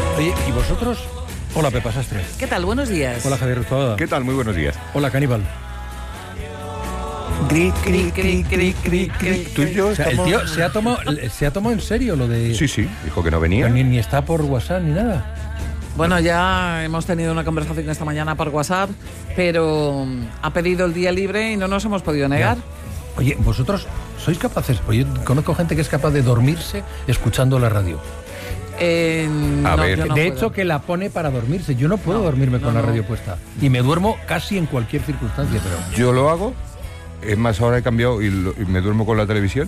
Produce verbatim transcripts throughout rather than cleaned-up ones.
Oye, ¿y vosotros? Hola, Pepa Sastre. ¿Qué tal? Buenos días. Hola, Javier Ruzuaga. ¿Qué tal? Muy buenos días. Hola, Caníbal. Cri, cri, cri, cri, cri, cri. Tú y yo O sea, el estamos... tío se ha tomado, se ha tomado en serio lo de... Sí, sí, dijo que no venía. Ni, ni está por WhatsApp ni nada. Bueno, ya hemos tenido una conversación esta mañana por WhatsApp, pero ha pedido el día libre y no nos hemos podido negar. Ya. Oye, ¿vosotros sois capaces? Oye, conozco gente que es capaz de dormirse escuchando la radio. Eh, A no, ver. yo no de puedo. hecho, que la pone para dormirse. Yo no puedo No, dormirme no, con la no. radio puesta. Y me duermo casi en cualquier circunstancia, pero... Yo lo hago. Es más, ahora he cambiado y, lo- y me duermo con la televisión.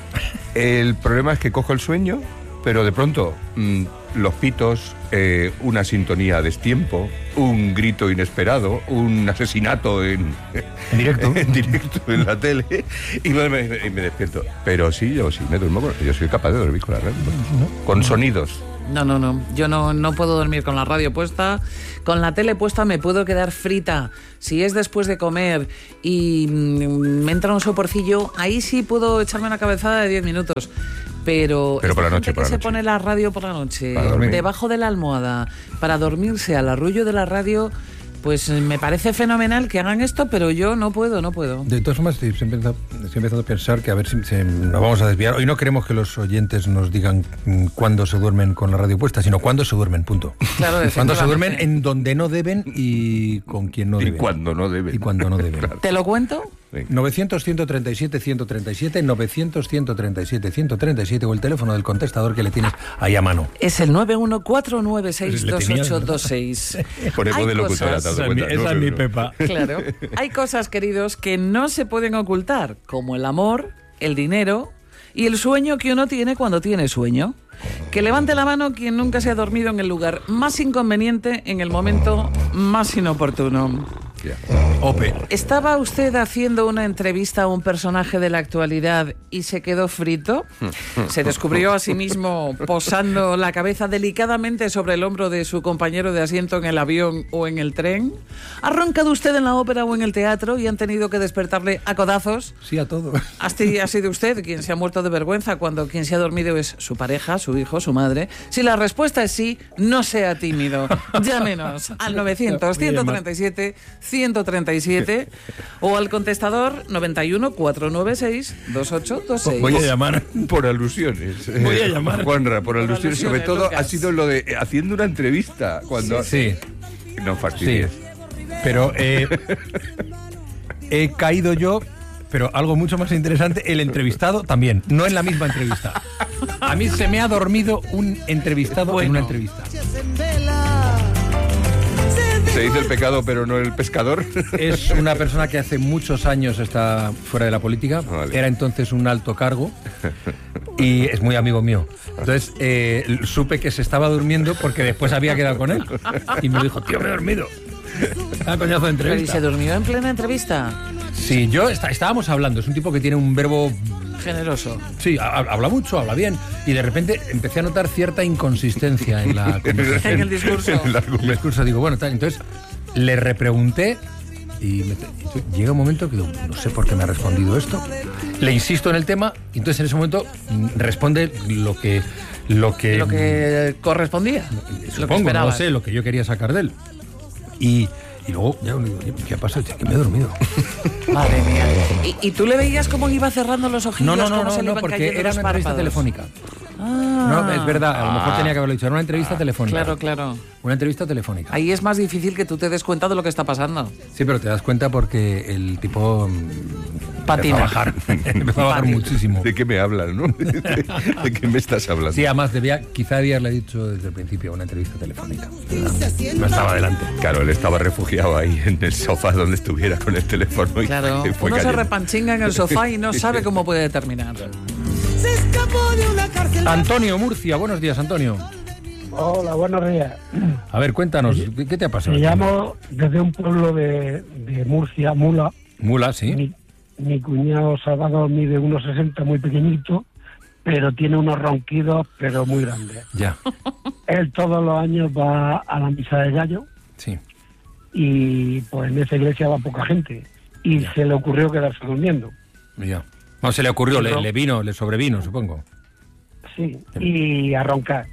El problema es que cojo el sueño, pero de pronto mmm, los pitos, eh, una sintonía a destiempo, un grito inesperado, un asesinato en, En directo. en directo en la tele y me, me- y me despierto. Pero sí, yo sí me duermo. Con, yo soy capaz de dormir con la radio, con sonidos. No, no, no. Yo no, no puedo dormir con la radio puesta. Con la tele puesta me puedo quedar frita. Si es después de comer y mm, me entra un soporcillo, ahí sí puedo echarme una cabezada de diez minutos. Pero, Pero por la esta noche, gente por que la se noche. pone la radio por la noche, Para dormir. debajo de la almohada, para dormirse al arrullo de la radio, pues me parece fenomenal que hagan esto, pero yo no puedo, no puedo. De todas formas, estoy empezando, estoy empezando a pensar que a ver si se- nos vamos a desviar. Hoy no queremos que los oyentes nos digan mm, cuándo se duermen con la radio puesta, sino cuándo se duermen, punto. Claro, Cuándo se duermen efectivamente. en donde no deben y con quien no Y deben. cuando no deben. Y cuando no deben. Claro. ¿Te lo cuento? Venga. novecientos, ciento treinta y siete, ciento treinta y siete, novecientos, ciento treinta y siete, ciento treinta y siete o el teléfono del contestador que le tienes ahí a mano. Es el nueve uno cuatro nueve seis dos ocho dos seis. Ponemos Hay de locutora, cosas- ¿te has dado cuenta? No, no, no. Pepa. Claro. Hay cosas, queridos, que no se pueden ocultar, como el amor, el dinero y el sueño que uno tiene cuando tiene sueño. Que levante la mano quien nunca se ha dormido en el lugar más inconveniente en el momento más inoportuno. Ya. Ope. ¿Estaba usted haciendo una entrevista a un personaje de la actualidad y se quedó frito? ¿Se descubrió a sí mismo posando la cabeza delicadamente sobre el hombro de su compañero de asiento en el avión o en el tren? ¿Ha roncado usted en la ópera o en el teatro y han tenido que despertarle a codazos? Sí a todo. ¿Ha sido- ha sido usted quien se ha muerto de vergüenza cuando quien se ha dormido es su pareja, su hijo, su madre? Si la respuesta es sí, no sea tímido. Llámenos al novecientos, ciento treinta y siete, ciento treinta y siete o al contestador noventa y uno, cuatrocientos noventa y seis, veintiocho veintiséis. Voy a llamar. Por alusiones. Voy a Eh, llamar. Juanra, por alusiones. alusiones, Sobre todo Lucas. ha sido lo de eh, haciendo una entrevista. Cuando Sí, No fastidies. sí. Pero eh, he caído yo, pero algo mucho más interesante, el entrevistado también, no en la misma entrevista. A mí se me ha dormido un entrevistado en Bueno. una entrevista. Se dice el pecado, pero no el pescador. Es una persona que hace muchos años está fuera de la política. Vale. Era entonces un alto cargo y es muy amigo mío. Entonces eh, supe que se estaba durmiendo porque después había quedado con él. Y me dijo, tío, me he dormido. Ah, coñazo de ¿Pero y entrevista. se durmió en plena entrevista? Sí, yo está- estábamos hablando. Es un tipo que tiene un verbo... Generoso. Sí, ha- habla mucho, habla bien. Y de repente empecé a notar cierta inconsistencia en la conversación. En el discurso. En el El argumento. discurso, digo, bueno, tal. Entonces le repregunté y me- llega un momento que digo, no sé por qué me ha respondido esto. Le insisto en el tema y entonces en ese momento mm, responde lo que... Lo que, Lo que correspondía. Lo que supongo, no esperabas. sé, lo que yo quería sacar de él. Y, y luego, ya digo, oye, ¿qué ha pasado? Es que me he dormido. Madre mía. ¿Y, y tú le veías cómo iba cerrando los ojillos? No, no, no, cómo no, se le no, iban porque cayendo era los una entrevista párpados? telefónica. Ah, No, es verdad, a lo mejor tenía que haberlo dicho. Era una entrevista telefónica. Claro, claro. Una entrevista telefónica. Ahí es más difícil que tú te des cuenta de lo que está pasando. Sí, pero te das cuenta porque el tipo mm, Patina. empezó a bajar. Empezó a bajar Patina. muchísimo. ¿De qué me hablas, no? ¿De qué me estás hablando? Sí, además debía, quizá haberle dicho desde el principio una entrevista telefónica. No estaba adelante. Claro, él estaba refugiado ahí en el sofá donde estuviera con el teléfono. Y Claro. y fue Uno se cayendo. repanchinga en el sofá y no sabe cómo puede terminar. Se escapó de una cárcel. Antonio Murcia, buenos días, Antonio. Hola, buenos días. A ver, cuéntanos, ¿qué qué te ha pasado? Me llamo desde un pueblo de, de Murcia, Mula. Mula, sí. Mi, mi cuñado Salvador mide uno sesenta, muy pequeñito, pero tiene unos ronquidos, pero muy grandes. Ya, Él todos los años va a la misa de gallo sí. y pues en esa iglesia va poca gente. Y Ya. se le ocurrió quedarse durmiendo. Ya. No se le ocurrió, le, No. le vino, le sobrevino, supongo. Sí, y a roncar.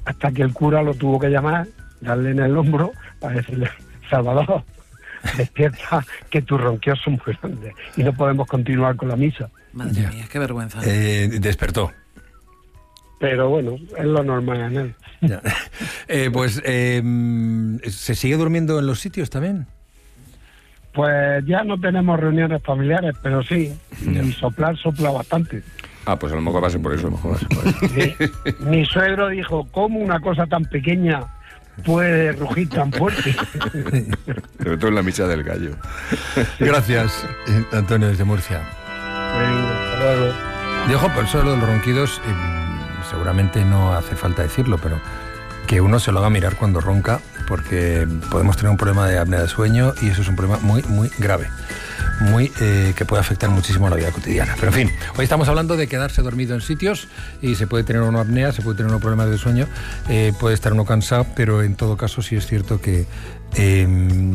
hasta que el cura lo tuvo que llamar, darle en el hombro para decirle, Salvador, despierta, que tus ronquidos son muy grandes y no podemos continuar con la misa. Madre Ya. mía, qué vergüenza. Eh, despertó. Pero bueno, es lo normal en él. Ya. Eh, pues, eh, ¿se sigue durmiendo en los sitios también? Pues ya no tenemos reuniones familiares, pero sí, Ya. y soplar sopla bastante. Ah, pues a lo mejor va a ser por eso. A lo mejor. Mi, mi suegro dijo, ¿cómo una cosa tan pequeña puede rugir tan fuerte? Sobre todo en la misa del gallo. Gracias, eh, Antonio, desde Murcia. Venga, hasta luego. Y ojo, por eso lo de los ronquidos, eh, seguramente no hace falta decirlo, pero que uno se lo haga mirar cuando ronca, porque podemos tener un problema de apnea de sueño y eso es un problema muy, muy grave, muy eh, que puede afectar muchísimo a la vida cotidiana. Pero en fin, hoy estamos hablando de quedarse dormido en sitios y se puede tener una apnea, se puede tener unos problemas de sueño, eh, puede estar uno cansado, pero en todo caso sí es cierto que eh,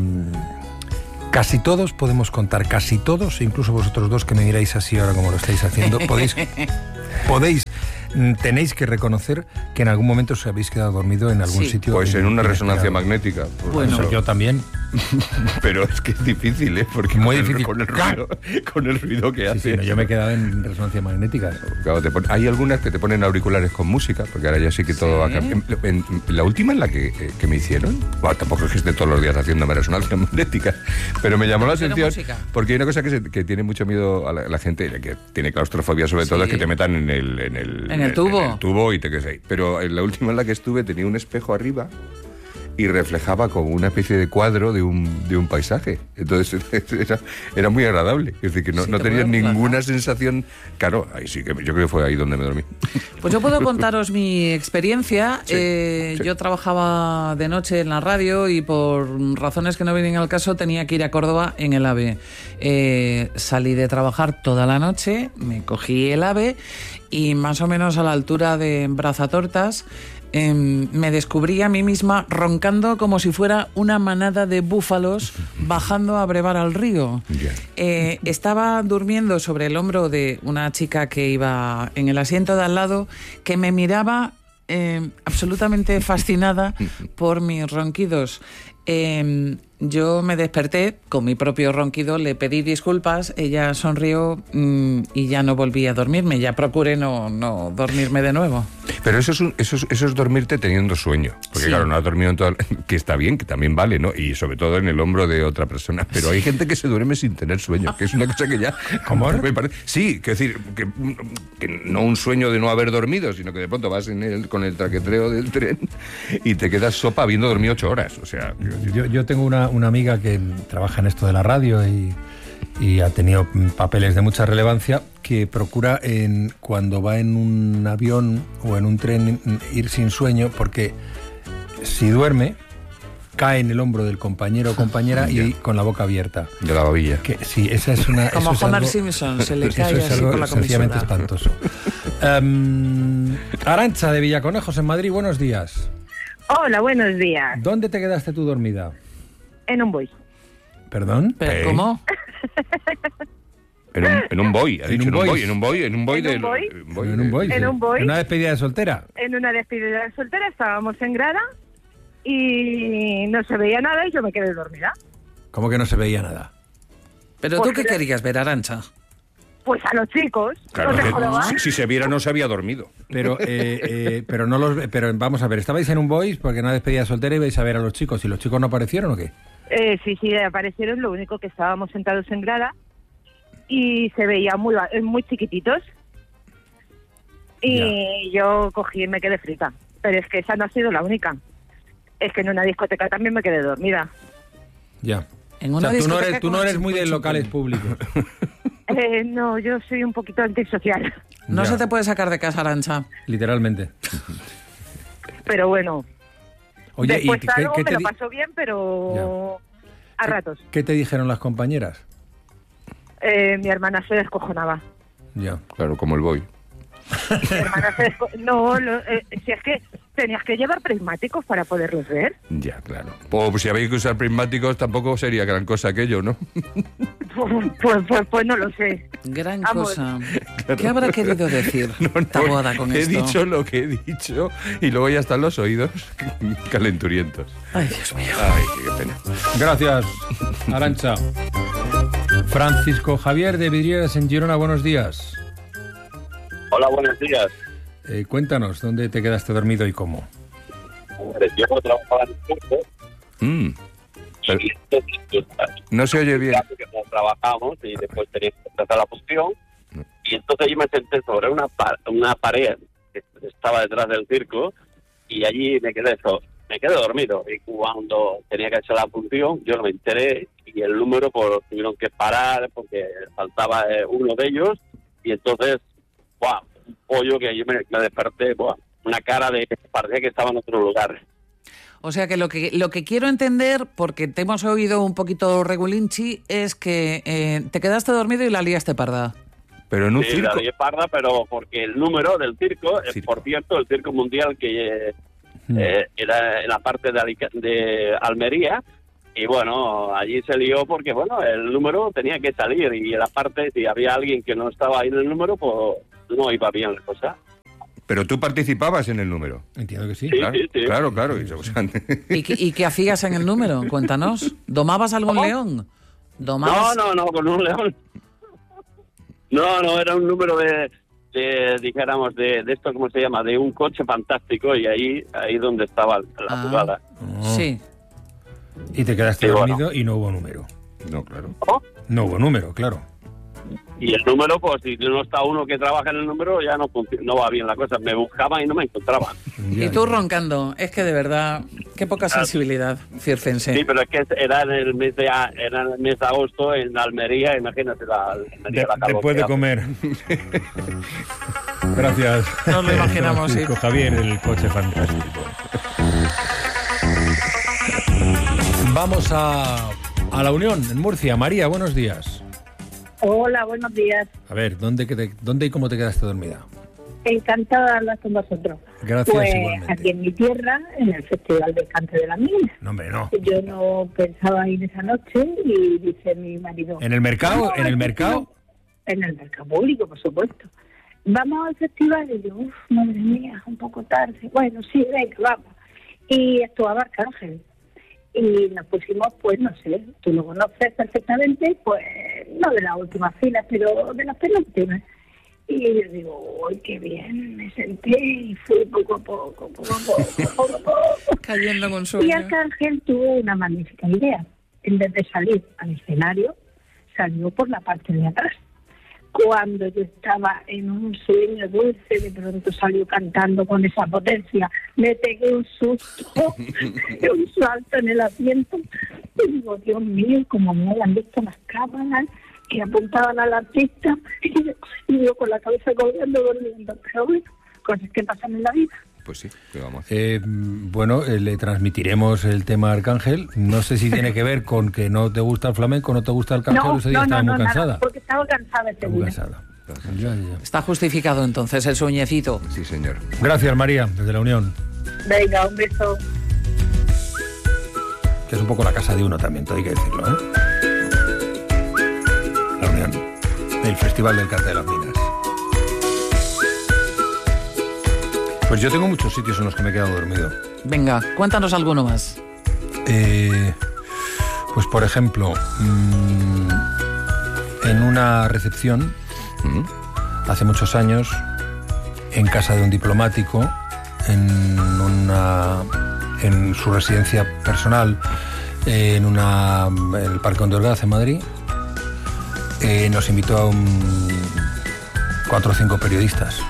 casi todos podemos contar, casi todos, incluso vosotros dos que me miráis así ahora como lo estáis haciendo, podéis, podéis, mm, tenéis que reconocer que en algún momento os habéis quedado dormido en algún Sí. sitio. Pues en una resonancia inesperado. magnética. Pues Bueno. eso. Yo también. Pero es que es difícil, ¿eh? Porque Muy con, difícil. El, con, el ruido, con el ruido que Sí, hace. sí, no, yo me he quedado en resonancia magnética. Claro, te pon- hay algunas que te ponen auriculares con música, porque ahora ya sí que todo Sí. va a cambiar. En- en- la última en la que, eh, que me hicieron, bueno, tampoco es que esté todos los días haciéndome resonancia magnética, pero me llamó la Pero atención música. porque hay una cosa que, se- que tiene mucho miedo a la, la gente, que tiene claustrofobia sobre Sí. todo, es que te metan en el, en el, En el tubo. en el tubo y te quedes ahí. Pero en la última en la que estuve tenía un espejo arriba y reflejaba como una especie de cuadro de un, de un paisaje. Entonces era, era muy agradable. Es decir, que no, Sí, no te tenía puede ninguna relajar. sensación. Claro, ahí sí que me- yo creo que fue ahí donde me dormí. Pues yo puedo contaros mi experiencia. Sí, Eh, sí. Yo trabajaba de noche en la radio y por razones que no vienen al caso tenía que ir a Córdoba en el AVE. Eh, salí de trabajar toda la noche, me cogí el AVE y más o menos a la altura de Brazatortas eh, me descubrí a mí misma roncando como si fuera una manada de búfalos bajando a brevar al río. Ya. Eh, estaba durmiendo sobre el hombro de una chica que iba en el asiento de al lado, que me miraba eh, absolutamente fascinada por mis ronquidos. Eh, yo me desperté con mi propio ronquido, le pedí disculpas, ella sonrió mm, y ya no volví a dormirme, ya procuré no, no dormirme de nuevo. Pero eso es, un- eso, es, eso es dormirte teniendo sueño. Porque Sí. claro, no has dormido en todo... Que está bien, que también vale, ¿no? Y sobre todo en el hombro de otra persona. Pero hay gente que se duerme sin tener sueño, que es una cosa que ya... ¿Cómo? Me parece, sí, que decir, que, que no un sueño de no haber dormido, sino que de pronto vas en el, con el traquetreo del tren y te quedas sopa habiendo dormido ocho horas. O sea, quiero decir, Yo, yo tengo una, una amiga que trabaja en esto de la radio y, y ha tenido mm, papeles de mucha relevancia, que procura en, cuando va en un avión o en un tren mm, ir sin sueño, porque si duerme cae en el hombro del compañero o compañera y con la boca abierta. de la babilla. Que, sí, esa es una... Como eso es Homer algo- Simpson, se le eso cae es así algo por la sencillamente comisura. espantoso. Em, Arantxa de Villaconejos en Madrid, buenos días. Hola, buenos días. ¿Dónde te quedaste tú dormida? En un boy. ¿Perdón? ¿Pero ¿Eh? cómo? En un, en un boy, ha En dicho, un en un boy. boy, en un boy, en un boy ¿En de... un boy? en boy En de- un boy. En sí. un boy. En una despedida de soltera. En una despedida de soltera estábamos en grada y no se veía nada y yo me quedé dormida. ¿Cómo que no se veía nada? ¿Pero tú Pues qué creo- querías ver, Arantxa? Pues a los chicos. Claro, ¿no te que jodabas? si, si se viera no se había dormido. Pero, eh, eh, pero no los, pero vamos a ver, estabais en un boys porque en una despedida de soltera ibais a ver a los chicos y los chicos no aparecieron o qué? Eh, sí, sí, aparecieron, lo único que estábamos sentados en grada y se veían muy, ba- eh, muy chiquititos. Y yo cogí y me quedé frita. Pero es que esa no ha sido la única. Es que en una discoteca también me quedé dormida. Ya. En O una sea, tú no discoteca eres, tú con no un eres muy de chico locales chico. públicos. Eh, no, yo soy un poquito antisocial. No Ya. se te puede sacar de casa, Arantxa. Literalmente. Pero bueno, Oye, después ¿y qué, algo qué me te lo di- pasó bien, pero a qué- ratos. qué te dijeron las compañeras? Eh, mi hermana se descojonaba. Ya. Claro, como el boy. Mi hermana se desco- No, lo- eh, si es que tenías que llevar prismáticos para poderlos ver. Ya, claro. O pues, si habéis que usar prismáticos tampoco sería gran cosa aquello, ¿no? Pues, pues, pues no lo sé. Gran Vamos. cosa. ¿Qué habrá querido decir No, no, Taboada con he esto? dicho lo que he dicho y luego ya están los oídos calenturientos. Ay, Dios mío. Ay, qué pena. Gracias, Arantxa. Francisco Javier de Vidrieras en Girona, buenos días. Hola, buenos días. Eh, cuéntanos, ¿dónde te quedaste dormido y cómo? Yo trabajaba en el campo Mm, pero y entonces, no se oye bien. porque como trabajamos y después teníamos que empezar la función y entonces yo me senté sobre una pa- una pared que estaba detrás del circo y allí me quedé so- me quedé dormido y cuando tenía que hacer la función yo no me enteré y el número pues tuvieron que parar porque faltaba eh, uno de ellos y entonces ¡buah! Un pollo que yo me, me desperté, ¡buah! Una cara de parecía que estaba en otro lugar. O sea que lo que lo que quiero entender, porque te hemos oído un poquito regulinchi, es que eh, te quedaste dormido y la liaste parda. Pero en un Sí, circo. la de parda, pero porque el número del circo, eh, Circo. por cierto, el circo mundial que eh, eh, era en la parte de, Alica- de Almería, y bueno, allí se lió porque, bueno, el número tenía que salir, y en la parte, si había alguien que no estaba ahí en el número, pues no iba bien la cosa. Pero tú participabas en el número. Entiendo que sí. Sí. Claro, sí. claro, claro. Y, o sea, ¿Y qué, y qué hacías en el número? Cuéntanos. ¿Domabas algún ¿Cómo? león? No, ¿Domabas? no, no, con un león. No, no, era un número de, de dijéramos, de, de esto, ¿cómo se llama? De un coche fantástico, y ahí ahí donde estaba la Ah. jugada. Sí. Y te quedaste Sí, bueno. dormido y no hubo número. no, claro. ¿Cómo? No hubo número, claro. Y el número, pues si no está uno que trabaja en el número, ya no, func- no va bien la cosa. Me buscaban y no me encontraban. Ya, Y tú ya. roncando. Es que de verdad, qué poca sensibilidad, circense. Sí, pero es que era en el mes de, a- era en el mes de agosto en Almería, imagínate la, Almería, De- la calor después que de hace. comer. Gracias. Nos lo imaginamos, Francisco sí. Javier, el coche fantástico. Vamos a, a La Unión, en Murcia. María, buenos días. Hola, buenos días. A ver, ¿dónde, que te- ¿dónde y cómo te quedaste dormida? Encantada de hablar con vosotros. Gracias, Pues igualmente. aquí en mi tierra, en el Festival del Cante de la Mina. No, hombre, no. Yo no pensaba ir esa noche y dice mi marido... ¿En el mercado? "Vamos ¿En el al mercado? festival". En el mercado público, por supuesto. Vamos al festival y yo, uff, madre mía, un poco tarde. Bueno, sí, venga, vamos. Y actuaba Arcángel. Y nos pusimos, pues, no sé, tú lo conoces perfectamente, pues, no de las últimas filas, pero de las penúltimas. Y yo digo, uy, qué bien, me senté y fui poco a poco, poco a poco, poco a poco. Cayendo con Y sueño. Arcángel tuvo una magnífica idea. En vez de salir al escenario, salió por la parte de atrás. Cuando yo estaba en un sueño dulce, de pronto salió cantando con esa potencia. Me pegué un susto, un salto en el asiento. Y digo, Dios mío, como me habían visto las cámaras que apuntaban al artista. Y yo, y yo con la cabeza colgando, durmiendo. Pero bueno, cosas que pasan en la vida. Pues sí, ¿qué vamos a hacer? Eh, bueno, eh, le transmitiremos el tema a Arcángel. No sé si tiene que ver con que no te gusta el flamenco, no te gusta el Arcángel, No, ese día no, estaba no, muy no, cansada. nada, porque estaba cansada ese Estaba muy día. cansada. Ya, ya. Está justificado entonces el sueñecito. Sí, señor. Gracias, María, desde La Unión. Venga, un beso. Que es un poco la casa de uno también, todo hay que decirlo, ¿eh? La Unión, el Festival del Cante de las Minas. Pues yo tengo muchos sitios en los que me he quedado dormido. Venga, cuéntanos alguno más. Eh, pues por ejemplo, mmm, en una recepción, Mm. hace muchos años, en casa de un diplomático, en una en su residencia personal, eh, en una en el Parque Ondorgaz en Madrid, eh, nos invitó a un cuatro o cinco periodistas.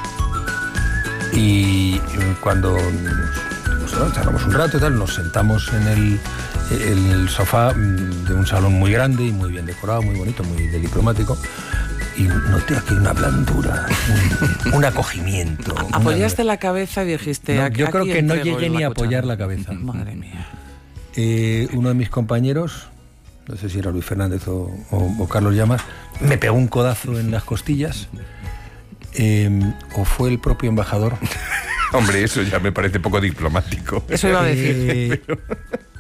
Y cuando pues, ¿no? charlamos un rato y tal, nos sentamos en el, en el sofá de un salón muy grande y muy bien decorado, muy bonito, muy de diplomático. Y noté aquí una blandura, un, un acogimiento. Apoyaste una... la cabeza y dijiste... No, "Aquí- yo creo aquí que no entrego llegué yo ni a la cuchara". apoyar la cabeza. Madre mía. Eh, uno de mis compañeros, no sé si era Luis Fernández o, o- o Carlos Llamas, me pegó un codazo en las costillas. Eh, o fue el propio embajador. Hombre, eso ya me parece poco diplomático. Eso iba a decir. Eh,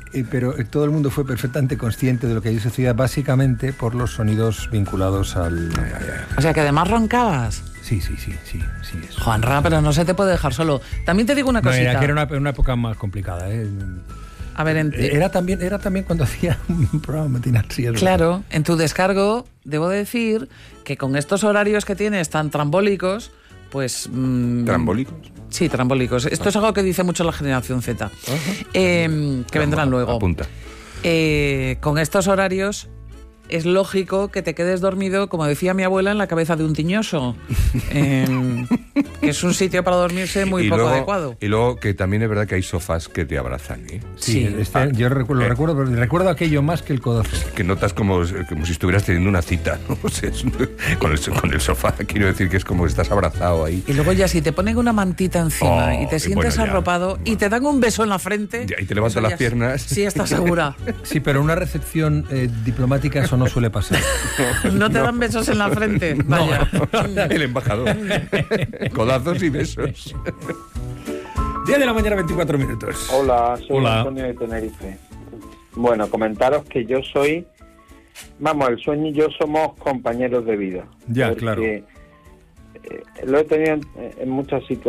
eh, pero eh, todo el mundo fue perfectamente consciente de lo que allí sucedía, básicamente por los sonidos vinculados al... O sea, que además roncabas. Sí, sí, sí, sí, sí. Eso. Juanra, pero no se te puede dejar solo. También te digo una No, cosita. era que era una, una época más complicada, ¿eh? A ver, en... Era también, era también cuando hacía un programa matinal. Sí, claro, en tu descargo debo decir que con estos horarios que tienes tan trambólicos, pues... Mmm, ¿Trambólicos? Sí, trambólicos. Esto ah. es algo que dice mucho la generación Z, uh-huh. eh, que vendrán Vamos, luego. Apunta. Eh, con estos horarios es lógico que te quedes dormido, como decía mi abuela, en la cabeza de un tiñoso. eh, que es un sitio para dormirse muy y poco luego, adecuado. Y luego que también es verdad que hay sofás que te abrazan, ¿eh? Sí, sí. Este, ah, yo recuerdo, eh, recuerdo, recuerdo aquello más que el codazo. Que notas como, como si estuvieras teniendo una cita, ¿no? O sea, es, con, el, con el sofá, quiero decir que es como que estás abrazado ahí. Y luego ya si te ponen una mantita encima oh, y te sientes bueno, arropado ya, y te dan un beso en la frente... Y te levantan las piernas. Sí, estás segura. Sí, pero en una recepción eh, diplomática eso no suele pasar. ¿No te dan besos en la frente? Vaya. No, el embajador. Codazos y besos. diez de la mañana, veinticuatro minutos. Hola, soy Hola. Antonio de Tenerife. Bueno, comentaros que yo soy... Vamos, el sueño y yo somos compañeros de vida. Ya, claro. Eh, lo he tenido en, en muchas situaciones.